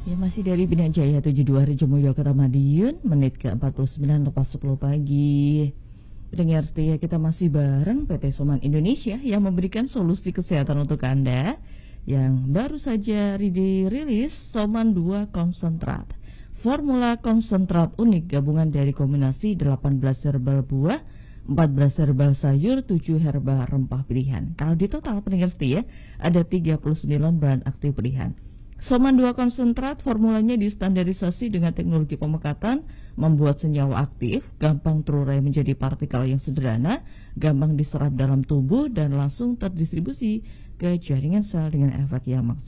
Ya, masih dari Bina Jaya 72 Rejomoyo Kota Madiun, menit ke 49 lepas 10 pagi. Pendengar setia, kita masih bareng PT Soman Indonesia yang memberikan solusi kesehatan untuk Anda yang baru saja dirilis Soman 2 konsentrat. Formula konsentrat unik gabungan dari kombinasi 18 herbal buah, 14 herbal sayur, 7 herbal rempah pilihan. Kalau di total pendengar setia ada 39 bahan aktif pilihan. Soman 2 konsentrat formulanya distandarisasi dengan teknologi pemekatan, membuat senyawa aktif, gampang terurai menjadi partikel yang sederhana, gampang diserap dalam tubuh dan langsung terdistribusi ke jaringan sel dengan efek yang maksimal.